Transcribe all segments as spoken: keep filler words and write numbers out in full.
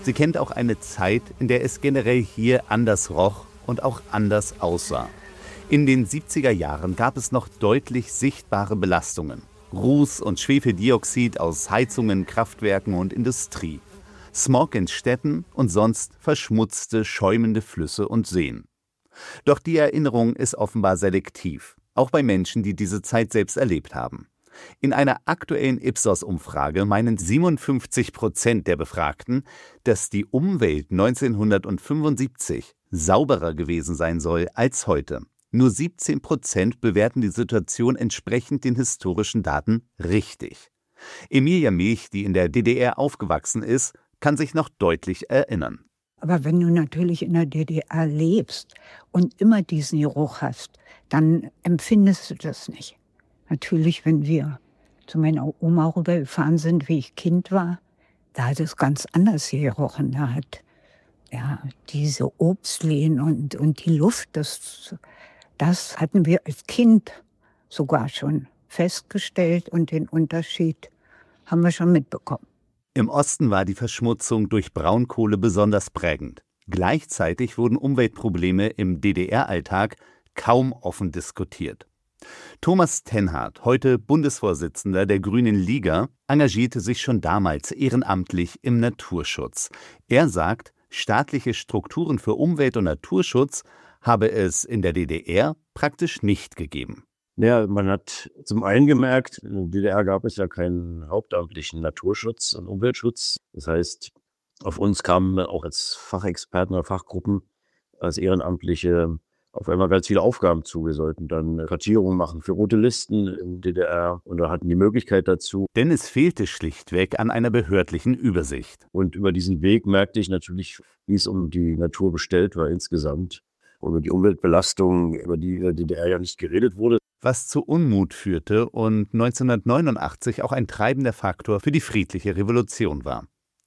Sie kennt auch eine Zeit, in der es generell hier anders roch und auch anders aussah. In den siebziger Jahren gab es noch deutlich sichtbare Belastungen. Ruß und Schwefeldioxid aus Heizungen, Kraftwerken und Industrie. Smog in Städten und sonst verschmutzte, schäumende Flüsse und Seen. Doch die Erinnerung ist offenbar selektiv, auch bei Menschen, die diese Zeit selbst erlebt haben. In einer aktuellen Ipsos-Umfrage meinen siebenundfünfzig Prozent der Befragten, dass die Umwelt neunzehnhundertfünfundsiebzig sauberer gewesen sein soll als heute. Nur siebzehn Prozent bewerten die Situation entsprechend den historischen Daten richtig. Emilia Milch, die in der D D R aufgewachsen ist, kann sich noch deutlich erinnern. Aber wenn du natürlich in der D D R lebst und immer diesen Geruch hast, dann empfindest du das nicht. Natürlich, wenn wir zu meiner Oma rübergefahren sind, wie ich Kind war, da hat es ganz anders gerochen. Da hat ja, diese Obstlehnen und, und die Luft, das, das hatten wir als Kind sogar schon festgestellt und den Unterschied haben wir schon mitbekommen. Im Osten war die Verschmutzung durch Braunkohle besonders prägend. Gleichzeitig wurden Umweltprobleme im D D R-Alltag kaum offen diskutiert. Thomas Tenhardt, heute Bundesvorsitzender der Grünen Liga, engagierte sich schon damals ehrenamtlich im Naturschutz. Er sagt, staatliche Strukturen für Umwelt- und Naturschutz habe es in der D D R praktisch nicht gegeben. Ja, man hat zum einen gemerkt, in der D D R gab es ja keinen hauptamtlichen Naturschutz und Umweltschutz. Das heißt, auf uns kamen auch als Fachexperten oder Fachgruppen, als Ehrenamtliche auf einmal ganz viele Aufgaben zu. Wir sollten dann Kartierungen machen für rote Listen in der D D R und da hatten die Möglichkeit dazu. Denn es fehlte schlichtweg an einer behördlichen Übersicht. Und über diesen Weg merkte ich natürlich, wie es um die Natur bestellt war insgesamt. Und über die Umweltbelastung, über die in der D D R ja nicht geredet wurde. Was zu Unmut führte und neunzehnhundertneunundachtzig auch ein treibender Faktor für die friedliche Revolution war.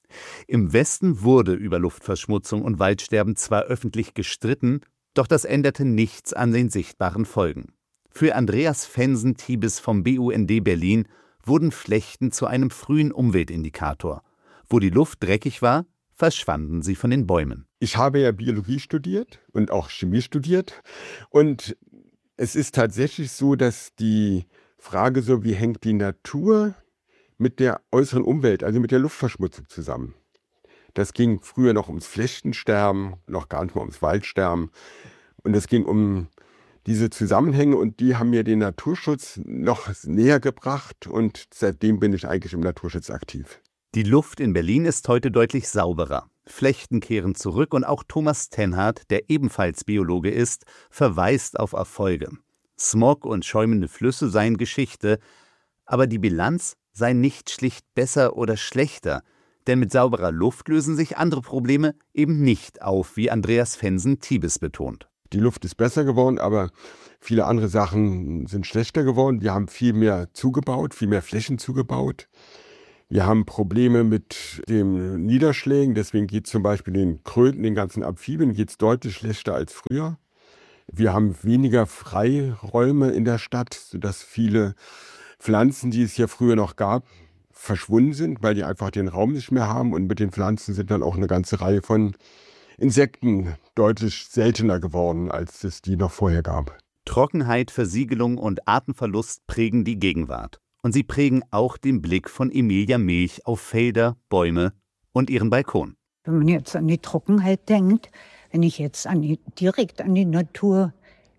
Im Westen wurde über Luftverschmutzung und Waldsterben zwar öffentlich gestritten, doch das änderte nichts an den sichtbaren Folgen. Für Andreas Fensen-Thiebes vom B U N D Berlin wurden Flechten zu einem frühen Umweltindikator. Wo die Luft dreckig war, verschwanden sie von den Bäumen. Ich habe ja Biologie studiert und auch Chemie studiert. Und es ist tatsächlich so, dass die Frage so, wie hängt die Natur mit der äußeren Umwelt, also mit der Luftverschmutzung zusammen. Das ging früher noch ums Flechtensterben, noch gar nicht mal ums Waldsterben. Und es ging um diese Zusammenhänge und die haben mir den Naturschutz noch näher gebracht und seitdem bin ich eigentlich im Naturschutz aktiv. Die Luft in Berlin ist heute deutlich sauberer. Flechten kehren zurück und auch Thomas Tenhardt, der ebenfalls Biologe ist, verweist auf Erfolge. Smog und schäumende Flüsse seien Geschichte, aber die Bilanz sei nicht schlicht besser oder schlechter, denn mit sauberer Luft lösen sich andere Probleme eben nicht auf, wie Andreas Fensen-Thiebes betont. Die Luft ist besser geworden, aber viele andere Sachen sind schlechter geworden. Wir haben viel mehr zugebaut, viel mehr Flächen zugebaut. Wir haben Probleme mit den Niederschlägen, deswegen geht es zum Beispiel den Kröten, den ganzen Amphibien, geht es deutlich schlechter als früher. Wir haben weniger Freiräume in der Stadt, sodass viele Pflanzen, die es hier früher noch gab, verschwunden sind, weil die einfach den Raum nicht mehr haben. Und mit den Pflanzen sind dann auch eine ganze Reihe von Insekten deutlich seltener geworden, als es die noch vorher gab. Trockenheit, Versiegelung und Artenverlust prägen die Gegenwart. Und sie prägen auch den Blick von Emilia Milch auf Felder, Bäume und ihren Balkon. Wenn man jetzt an die Trockenheit denkt, wenn ich jetzt an die, direkt an die Natur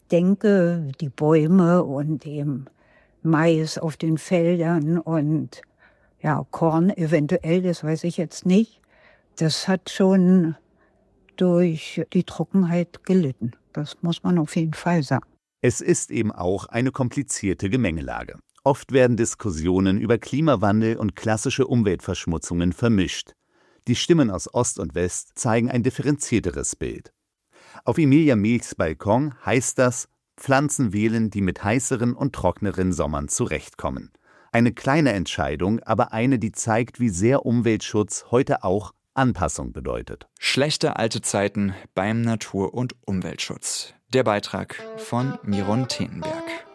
denke, die Bäume und eben Mais auf den Feldern und ja, Korn eventuell, das weiß ich jetzt nicht, das hat schon durch die Trockenheit gelitten. Das muss man auf jeden Fall sagen. Es ist eben auch eine komplizierte Gemengelage. Oft werden Diskussionen über Klimawandel und klassische Umweltverschmutzungen vermischt. Die Stimmen aus Ost und West zeigen ein differenzierteres Bild. Auf Emilia Milchs Balkon heißt das, Pflanzen wählen, die mit heißeren und trockeneren Sommern zurechtkommen. Eine kleine Entscheidung, aber eine, die zeigt, wie sehr Umweltschutz heute auch Anpassung bedeutet. Schlechte alte Zeiten beim Natur- und Umweltschutz. Der Beitrag von Miron Tenenberg.